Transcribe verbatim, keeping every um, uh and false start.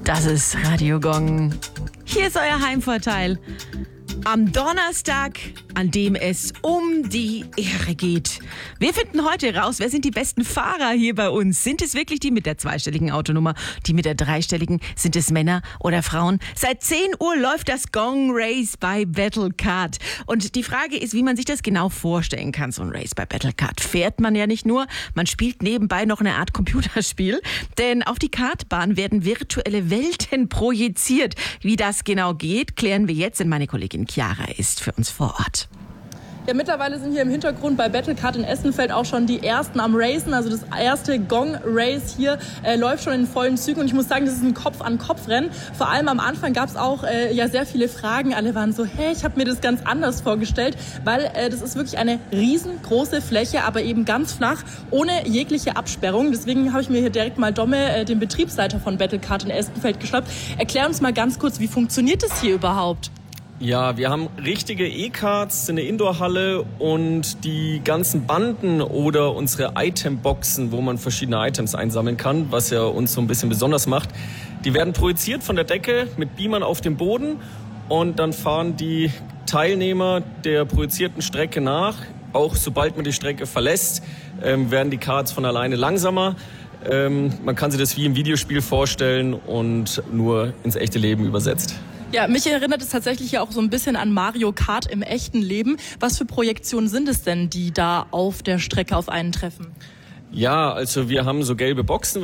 Das ist Radio Gong. Hier ist euer Heimvorteil. Am Donnerstag, an dem es um die Ehre geht. Wir finden heute raus, wer sind die besten Fahrer hier bei uns? Sind es wirklich die mit der zweistelligen Autonummer? Die mit der dreistelligen? Sind es Männer oder Frauen? Seit zehn Uhr läuft das Gong Race bei Battlecard. Und die Frage ist, wie man sich das genau vorstellen kann, so ein Race bei Battlecard. Fährt man ja nicht nur, man spielt nebenbei noch eine Art Computerspiel. Denn auf die Kartbahn werden virtuelle Welten projiziert. Wie das genau geht, klären wir jetzt, denn meine Kollegin Chiara ist für uns vor Ort. Ja, mittlerweile sind hier im Hintergrund bei Battlecard in Essenfeld auch schon die ersten am Racen. Also das erste Gong-Race hier äh, läuft schon in vollen Zügen. Und ich muss sagen, das ist ein Kopf-an-Kopf-Rennen. Vor allem am Anfang gab es auch äh, ja sehr viele Fragen. Alle waren so, hey, ich habe mir das ganz anders vorgestellt. Weil äh, das ist wirklich eine riesengroße Fläche, aber eben ganz flach, ohne jegliche Absperrung. Deswegen habe ich mir hier direkt mal Domme, äh, den Betriebsleiter von Battlecard in Essenfeld, geschnappt. Erklär uns mal ganz kurz, wie funktioniert das hier überhaupt? Ja, wir haben richtige E-Karts in der Indoor-Halle und die ganzen Banden oder unsere Item-Boxen, wo man verschiedene Items einsammeln kann, was ja uns so ein bisschen besonders macht, die werden projiziert von der Decke mit Beamern auf dem Boden und dann fahren die Teilnehmer der projizierten Strecke nach. Auch sobald man die Strecke verlässt, ähm, werden die Karts von alleine langsamer. Ähm, man kann sich das wie im Videospiel vorstellen und nur ins echte Leben übersetzt. Ja, mich erinnert es tatsächlich ja auch so ein bisschen an Mario Kart im echten Leben. Was für Projektionen sind es denn, die da auf der Strecke auf einen treffen? Ja, also wir haben so gelbe Boxen.